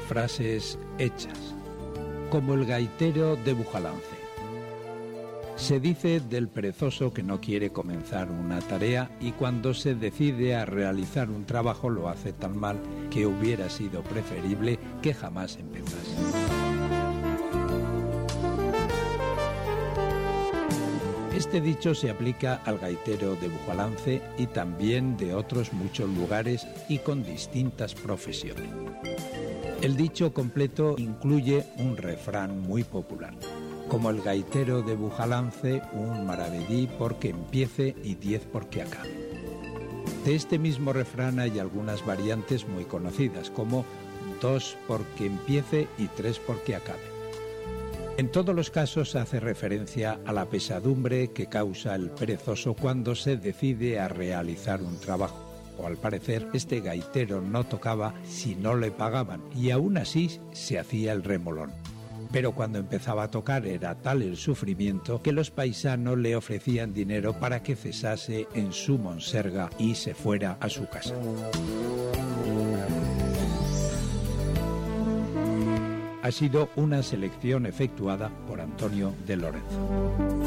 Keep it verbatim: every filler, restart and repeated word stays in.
frases hechas, como el gaitero de Bujalance. Se dice del perezoso que no quiere comenzar una tarea y cuando se decide a realizar un trabajo lo hace tan mal que hubiera sido preferible que jamás empezase. Este dicho se aplica al gaitero de Bujalance y también de otros muchos lugares y con distintas profesiones. El dicho completo incluye un refrán muy popular, como el gaitero de Bujalance, un maravedí porque empiece y diez porque acabe. De este mismo refrán hay algunas variantes muy conocidas, como dos porque empiece y tres porque acabe. En todos los casos hace referencia a la pesadumbre que causa el perezoso cuando se decide a realizar un trabajo. O al parecer, este gaitero no tocaba si no le pagaban y aún así se hacía el remolón. Pero cuando empezaba a tocar era tal el sufrimiento que los paisanos le ofrecían dinero para que cesase en su monserga y se fuera a su casa. Ha sido una selección efectuada por Antonio de Lorenzo.